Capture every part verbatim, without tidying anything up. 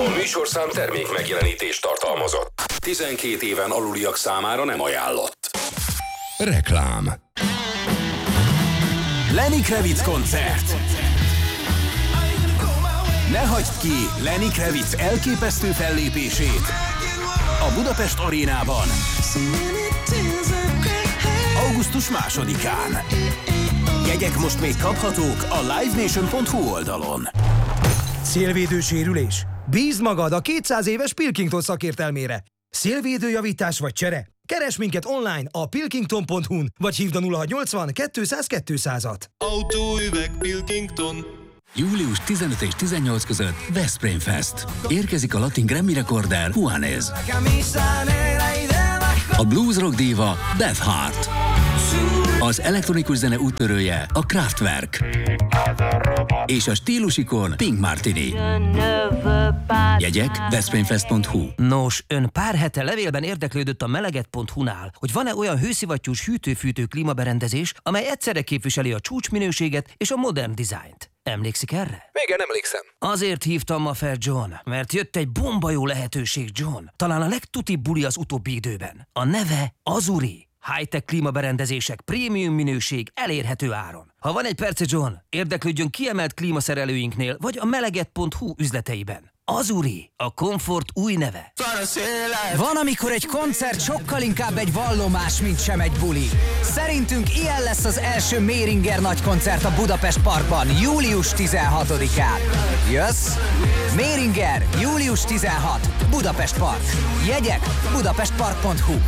A műsorszám termék megjelenítést tartalmazott. tizenkét éven aluliak számára nem ajánlott. Reklám. Lenny Kravitz koncert. Ne hagyd ki Lenny Kravitz elképesztő fellépését a Budapest Arénában augusztus másodikán. Jegyek most még kaphatók a live nation pont hu oldalon. Szélvédősérülés? Bízd magad a kétszáz éves Pilkington szakértelmére. Szélvédőjavítás vagy csere? Keresd minket online a pilkington pont hu-n, vagy hívd a nulla hatszáznyolcvan kétszáz kétszázat. Autóüveg Pilkington. július tizenöt és tizennyolc között Veszprém Fest. Érkezik a latin Grammy rekorder Juanes. A blues rock diva Beth Hart. Az elektronikus zene úttörője a Kraftwerk. És a stílusikon Pink Martini. Jegyek veszprémfest pont hu. Nos, ön pár hete levélben érdeklődött a meleget pont hu-nál, hogy van-e olyan hőszivattyús hűtő-fűtő klímaberendezés, amely egyszerre képviseli a csúcsminőséget és a modern dizájnt. Emlékszik erre? Igen, emlékszem. Azért hívtam ma fel, John, mert jött egy bomba jó lehetőség, John. Talán a legtutibb buli az utóbbi időben. A neve Azuri. High-tech klímaberendezések, prémium minőség, elérhető áron. Ha van egy perce, John, érdeklődjön kiemelt klímaszerelőinknél, vagy a meleget pont hu üzleteiben. Azuri, a komfort új neve. Van, amikor egy koncert sokkal inkább egy vallomás, mint sem egy buli. Szerintünk ilyen lesz az első Méringer nagykoncert a Budapest Parkban, július tizenhatodikán. Jössz? Méringer, július tizenhatodika, Budapest Park. Jegyek budapest park pont hu.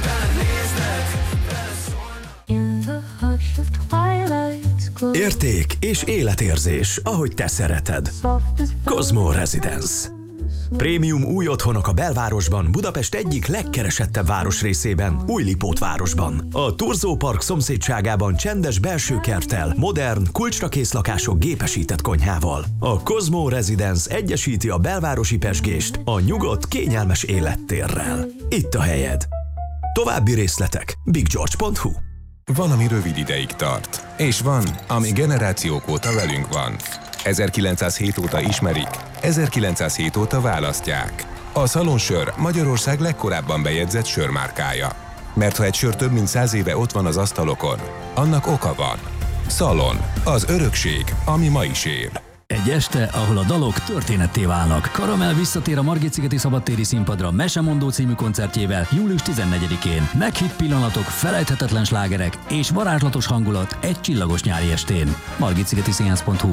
Érték és életérzés, ahogy te szereted. Cosmo Residence. Prémium új otthonok a belvárosban, Budapest egyik legkeresettebb városrészében, Újlipótvárosban. A Turzó Park szomszédságában csendes belső kerttel, modern, kulcsra kész lakások gépesített konyhával. A Cosmo Residence egyesíti a belvárosi pezsgést a nyugodt, kényelmes élettérrel. Itt a helyed. További részletek big george pont hu. Van, ami rövid ideig tart, és van, ami generációk óta velünk van. ezerkilencszázhét óta ismerik, ezerkilencszázhét óta választják. A Szalonsör Magyarország legkorábban bejegyzett sörmárkája. Mert ha egy sör több mint száz éve ott van az asztalokon, annak oka van. Szalon, az örökség, ami ma is él. Egy este, ahol a dalok történetté válnak. Karamell visszatér a Margit-szigeti szabadtéri színpadra Mesemondó című koncertjével július tizennegyedikén. Meghitt pillanatok, felejthetetlen slágerek és varázslatos hangulat egy csillagos nyári estén. margit-szigeti színház pont hu.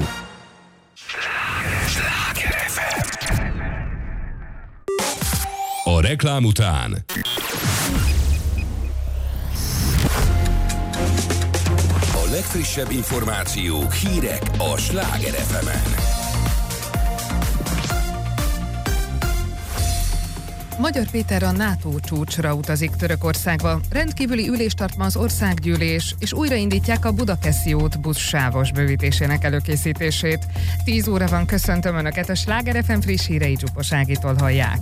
A reklám után a legfrissebb információk, hírek a Sláger ef emen. Magyar Péter a NATO csúcsra utazik Törökországba. Rendkívüli ülést tart ma az országgyűlés, és újraindítják a Budakeszi út buszsávos bővítésének előkészítését. tíz óra van, köszöntöm Önöket, a Sláger ef em friss hírei Zsupos Ágitól hallják.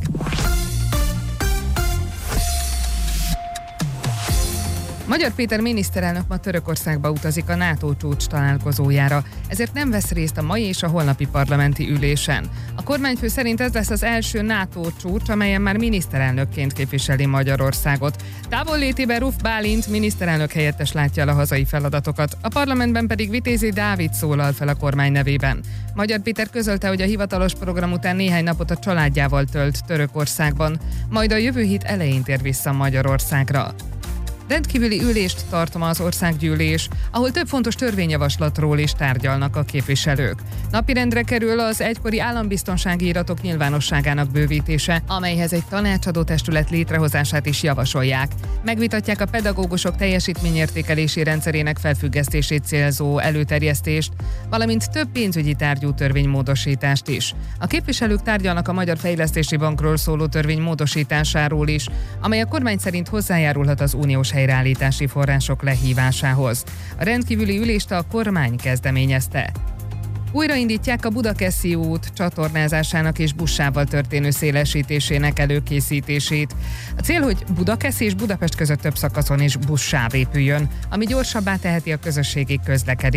Magyar Péter miniszterelnök ma Törökországba utazik a NATO csúcs találkozójára, ezért nem vesz részt a mai és a holnapi parlamenti ülésen. A kormányfő szerint ez lesz az első NATO csúcs, amelyen már miniszterelnökként képviseli Magyarországot. Távollétében Ruf Bálint miniszterelnök helyettes látja el a hazai feladatokat, a parlamentben pedig Vitézi Dávid szólal fel a kormány nevében. Magyar Péter közölte, hogy a hivatalos program után néhány napot a családjával tölt Törökországban, majd a jövő hét elején tér vissza Magyarországra. Rendkívüli ülést tart ma az országgyűlés, ahol több fontos törvényjavaslatról is tárgyalnak a képviselők. Napirendre kerül az egykori állambiztonsági iratok nyilvánosságának bővítése, amelyhez egy tanácsadó testület létrehozását is javasolják. Megvitatják a pedagógusok teljesítményértékelési rendszerének felfüggesztését célzó előterjesztést, valamint több pénzügyi tárgyú törvénymódosítást is. A képviselők tárgyalnak a Magyar Fejlesztési Bankról szóló törvény módosításáról is, amely a kormány szerint hozzájárulhat az uniós helyreállítási források lehívásához. A rendkívüli ülést a kormány kezdeményezte. Újraindítják a Budakeszi út csatornázásának és buszsávval történő szélesítésének előkészítését. A cél, hogy Budakeszi és Budapest között több szakaszon is buszsáv épüljön, ami gyorsabbá teheti a közösségi közlekedést.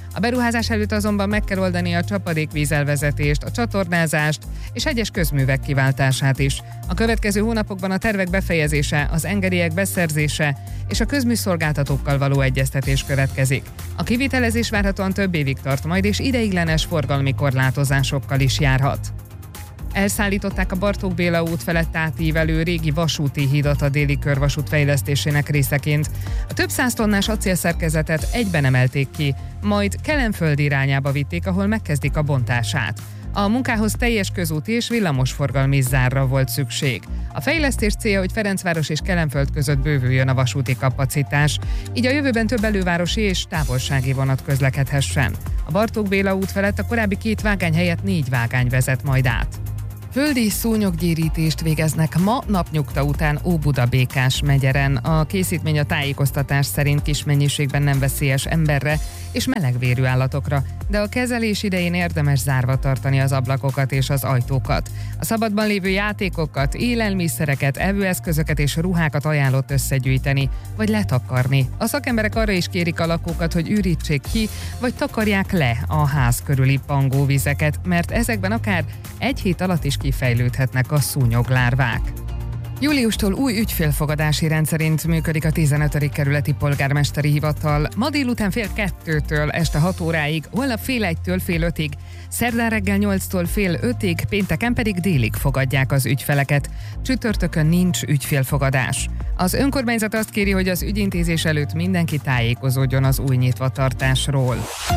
A beruházás előtt azonban meg kell oldani a csapadékvízelvezetést, a csatornázást és egyes közművek kiváltását is. A következő hónapokban a tervek befejezése, az engedélyek beszerzése és a közműszolgáltatókkal való egyeztetés következik. A kivitelezés várhatóan több évig tart majd, és ideiglenes forgalmi korlátozásokkal is járhat. Elszállították a Bartók Béla út felett átívelő régi vasúti hídat a déli körvasút fejlesztésének részeként. A több száz tonnás acélszerkezetet egyben emelték ki, majd Kelenföld irányába vitték, ahol megkezdik a bontását. A munkához teljes közúti és villamosforgalmi zárra volt szükség. A fejlesztés célja, hogy Ferencváros és Kelenföld között bővüljön a vasúti kapacitás, így a jövőben több elővárosi és távolsági vonat közlekedhessen. A Bartók Béla út felett a korábbi két vágány helyett négy vágány vezet majd át. Földi szúnyoggyérítést végeznek ma napnyugta után Óbuda-Békás megyeren. A készítmény a tájékoztatás szerint kis mennyiségben nem veszélyes emberre és melegvérű állatokra, de a kezelés idején érdemes zárva tartani az ablakokat és az ajtókat. A szabadban lévő játékokat, élelmiszereket, evőeszközöket és ruhákat ajánlott összegyűjteni, vagy letakarni. A szakemberek arra is kérik a lakókat, hogy ürítsék ki, vagy takarják le a ház körüli pangóvizeket, mert ezekben akár egy hét alatt is kifejlődhetnek a szúnyoglárvák. Júliustól új ügyfélfogadási rendszerint működik a tizenötödik kerületi polgármesteri hivatal. Ma délután fél kettőtől este hat óráig, holnap fél egytől fél ötig, szerdán reggel nyolctól fél ötig, pénteken pedig délig fogadják az ügyfeleket. Csütörtökön nincs ügyfélfogadás. Az önkormányzat azt kéri, hogy az ügyintézés előtt mindenki tájékozódjon az új nyitvatartásról.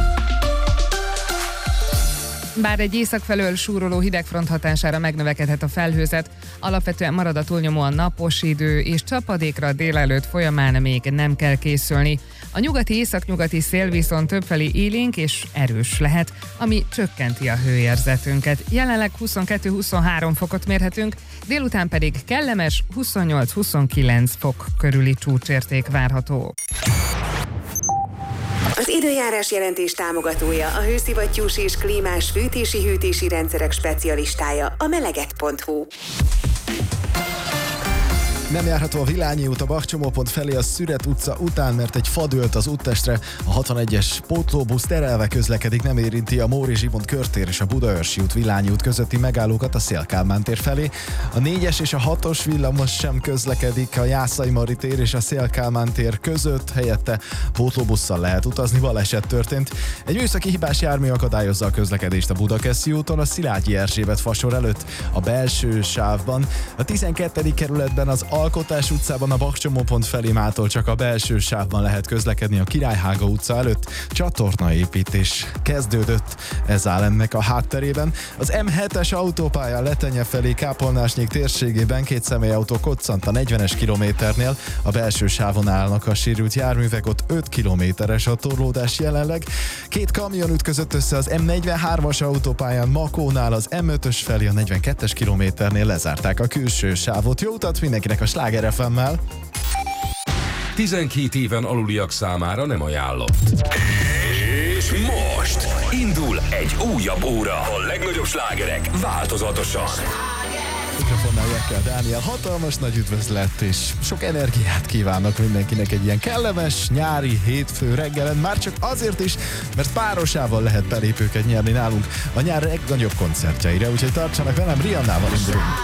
Bár egy észak felől súroló hidegfront hatására megnövekedhet a felhőzet, alapvetően marad a túlnyomóan napos idő, és csapadékra délelőtt folyamán még nem kell készülni. A nyugati északnyugati szél viszont többfelé élénk és erős lehet, ami csökkenti a hőérzetünket. Jelenleg huszonkettő-huszonhárom fokot mérhetünk, délután pedig kellemes huszonnyolc-huszonkilenc fok körüli csúcsérték várható. Az időjárás jelentés támogatója, a hőszivattyús és klímás fűtési-hűtési rendszerek specialistája, a meleget pont hu. Nem járható a Villányi út a Bachcsomópont felé a Szüret utca után, mert egy fa dőlt az úttestre. A hatvanegyes pótlóbusz terelve közlekedik, nem érinti a Móri Zsigmond körtér és a Budaörsi út Villányi út közötti megállókat a Széll-Kálmán tér felé. A négyes és a hatos villamos sem közlekedik a Jászai Mari tér és a Széll-Kálmán tér között, helyette pótlóbusszal lehet utazni, baleset történt. Egy műszaki hibás jármű akadályozza a közlekedést a Budakeszi úton, a Szilágyi Erzsébet fasor előtt, a belső sávban. A tizenkettedik kerületben az Alkotás utcában a Bachcsomópont felé mától csak a belső sávban lehet közlekedni, a Királyhága utca előtt csatornaépítés kezdődött, ez áll ennek a hátterében. Az em hetes autópályán Letenye felé Kápolnásnyék térségében két személyautó koccant a negyvenes kilométernél, a belső sávon állnak a sérült járművek, ott öt kilométeres a torlódás jelenleg. Két kamion ütközött össze az em negyvenhármas autópályán Makónál, az em ötös felé a negyvenkettes kilométernél lezárták a külső sávot. Jó utat mindenkinek a Sláger ef emmel. tizenkét éven aluliak számára nem ajánlott. És most indul egy újabb óra. A legnagyobb slágerek változatosan. Mikrofonnál Jekkel Dániel, hatalmas nagy üdvözlet és sok energiát kívánok mindenkinek egy ilyen kellemes nyári hétfő reggelen, már csak azért is, mert párosával lehet belépőket nyerni nálunk a nyár legnagyobb koncertjeire, úgyhogy tartsanak velem, Rihannával indulunk.